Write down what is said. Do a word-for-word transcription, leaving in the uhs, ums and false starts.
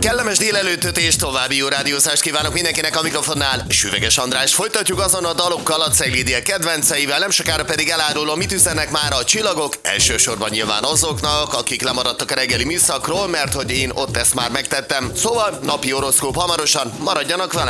Kellemes délelőttöt és további jó rádiózást kívánok mindenkinek a mikrofonnál. Süveges András, folytatjuk azon a dalokkal a Ceglédiek kedvenceivel, nem sokára pedig elárulom, mit üzennek már a csillagok. Elsősorban nyilván azoknak, akik lemaradtak a reggeli műszakról, mert hogy én ott ezt már megtettem. Szóval napi horoszkóp hamarosan, maradjanak velem!